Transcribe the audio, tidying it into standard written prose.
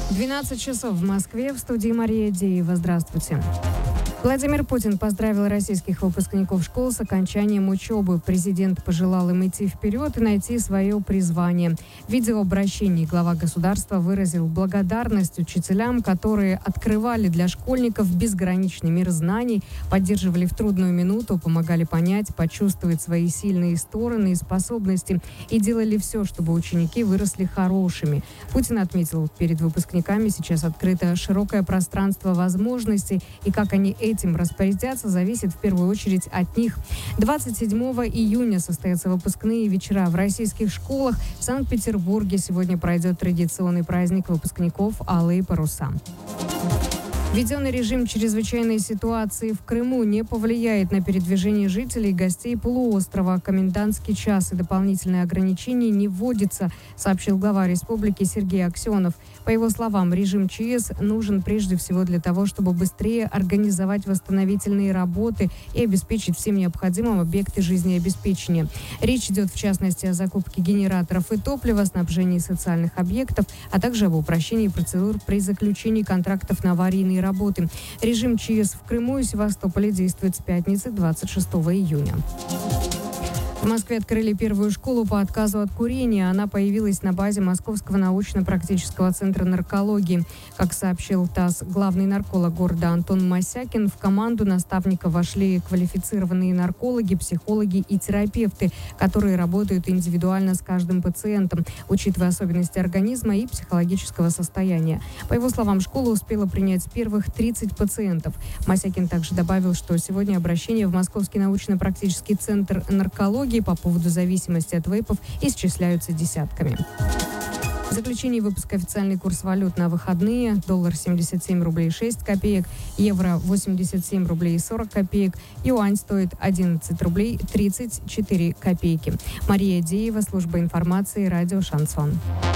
12 часов в Москве. В студии Мария Деева. Здравствуйте. Владимир Путин поздравил российских выпускников школ с окончанием учебы. Президент пожелал им идти вперед и найти свое призвание. В видеообращении глава государства выразил благодарность учителям, которые открывали для школьников безграничный мир знаний, поддерживали в трудную минуту, помогали понять, почувствовать свои сильные стороны и способности и делали все, чтобы ученики выросли хорошими. Путин отметил, перед выпускниками сейчас открыто широкое пространство возможностей, и как они этим распорядятся, зависит в первую очередь от них. 27 июня состоятся выпускные вечера в российских школах. В Санкт-Петербурге сегодня пройдет традиционный праздник выпускников «Алые паруса». Введенный режим чрезвычайной ситуации в Крыму не повлияет на передвижение жителей и гостей полуострова. Комендантский час и дополнительные ограничения не вводятся, сообщил глава республики Сергей Аксенов. По его словам, режим ЧС нужен прежде всего для того, чтобы быстрее организовать восстановительные работы и обеспечить всем необходимым объекты жизнеобеспечения. Речь идет в частности о закупке генераторов и топлива, снабжении социальных объектов, а также об упрощении процедур при заключении контрактов на аварийные работы. Режим ЧС в Крыму и Севастополе действует с пятницы 26 июня. В Москве открыли первую школу по отказу от курения. Она появилась на базе Московского научно-практического центра наркологии. Как сообщил ТАСС, главный нарколог города Антон Мосякин, в команду наставников вошли квалифицированные наркологи, психологи и терапевты, которые работают индивидуально с каждым пациентом, учитывая особенности организма и психологического состояния. По его словам, школа успела принять первых 30 пациентов. Мосякин также добавил, что сегодня обращения в Московский научно-практический центр наркологии по поводу зависимости от вейпов исчисляются десятками. В заключении выпуска официальный курс валют на выходные. Доллар 77 рублей 6 копеек, евро 87 рублей 40 копеек, юань стоит 11 рублей 34 копейки. Мария Деева, служба информации, радио «Шансон».